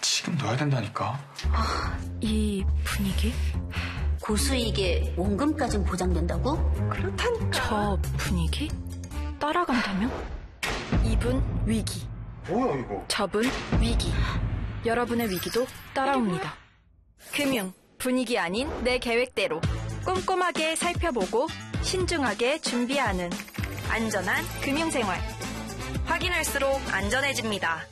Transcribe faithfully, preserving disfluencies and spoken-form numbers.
지금 넣어야 된다니까. 아, 이 분위기? 고수익에 원금까진 보장된다고? 그렇다니까. 저 분위기? 따라간다면? 이분 위기. 뭐야 이거? 저분 위기. 여러분의 위기도 따라옵니다. 금융, 분위기 아닌 내 계획대로 꼼꼼하게 살펴보고 신중하게 준비하는 안전한 금융생활. 확인할수록 안전해집니다.